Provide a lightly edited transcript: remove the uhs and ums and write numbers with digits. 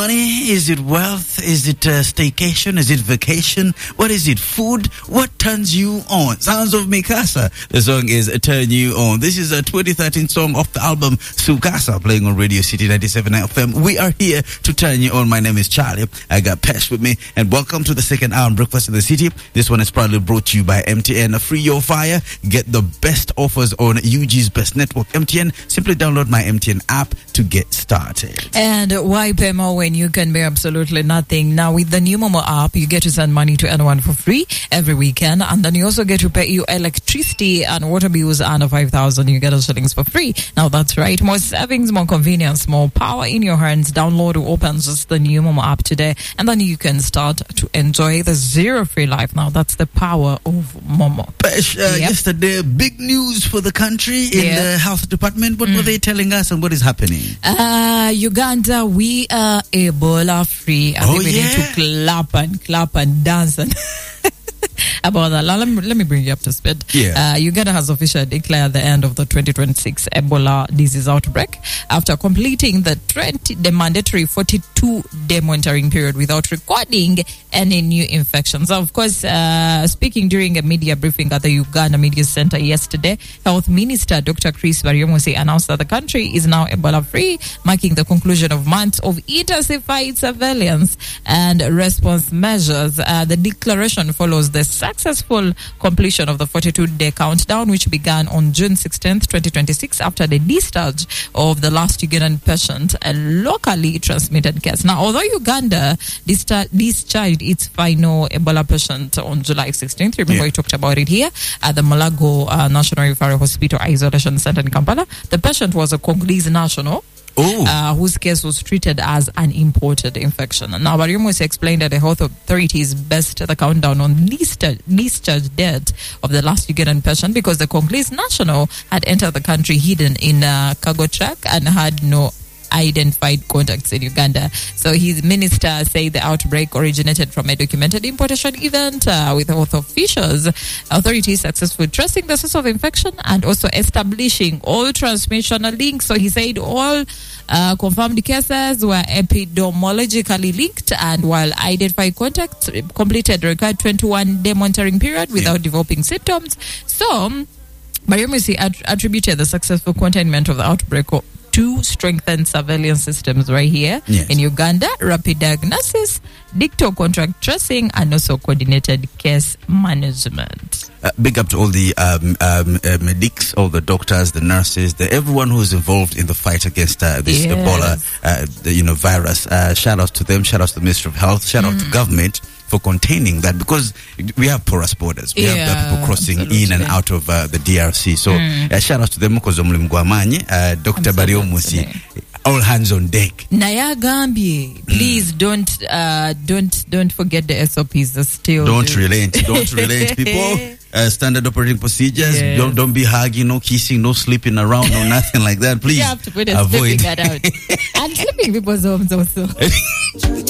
Money? Is it wealth? Is it staycation? Is it vacation? What is it? Food? What turns you on? Sounds of Mikasa. The song is Turn You On. This is a 2013 song off the album Sukasa, playing on Radio City 97 FM. We are here to turn you on. My name is Charlie. I got Pesh with me. And welcome to the second hour of Breakfast in the City. This one is proudly brought to you by MTN. Free your fire. Get the best offers on UG's best network, MTN. Simply download my MTN app to get started. And why pay more when you can pay absolutely nothing? Now, with the new Momo app, you get to send money to anyone for free every weekend, and then you also get to pay your electricity and water bills under 5,000. You get shillings for free. Now, that's right. More savings, more convenience, more power in your hands. Download or open just the new Momo app today, and then you can start to enjoy the zero-free life. Now, that's the power of Momo. Yesterday, big news for the country in the health department. What were they telling us, and what is happening? Uganda, we are Ebola free. I think we need to clap and dance and about that. Let me bring you up to speed. Uganda has officially declared the end of the 2026 Ebola disease outbreak after completing the mandatory 42-day monitoring period without recording any new infections. Of course, speaking during a media briefing at the Uganda Media Center yesterday, Health Minister Dr. Chris Baryomunsi announced that the country is now Ebola-free, marking the conclusion of months of intensified surveillance and response measures. The declaration follows the successful completion of the 42-day countdown, which began on June 16th, 2026, after the discharge of the last Ugandan patient, a locally transmitted case. Now, although Uganda discharged its final Ebola patient on July 16th, remember we talked about it here at the Malago National Referral Hospital Isolation Center in Kampala, the patient was a Congolese national whose case was treated as an imported infection. Now, Baryomunsi explained that the health authorities based the countdown on discharge date of the last Ugandan patient because the Congolese national had entered the country hidden in a cargo truck and had no identified contacts in Uganda. So his minister said the outbreak originated from a documented importation event with health officials. Authorities successfully tracing the source of infection and also establishing all transmission links. So he said all confirmed cases were epidemiologically linked, and while identified contacts completed the required 21-day monitoring period without developing symptoms. So Baryomunsi attributed the successful containment of the outbreak to strengthened surveillance systems right here in Uganda, rapid diagnosis, digital contact tracing, and also coordinated case management. Big up to all the medics, all the doctors, the nurses, everyone who's involved in the fight against this Ebola, virus. Shout out to them. Shout out to the Ministry of Health. Shout out to government for containing that, because we have porous borders. We have people crossing in and out of the DRC. So shout out to them, because Dr. Baryomunsi, all hands on deck. Nayagambye, please don't forget the SOPs. Still don't relent people. Standard operating procedures. Don't be hugging, no kissing, no sleeping around, no nothing like that. Please you have to put avoid that out. And sleeping people's homes also.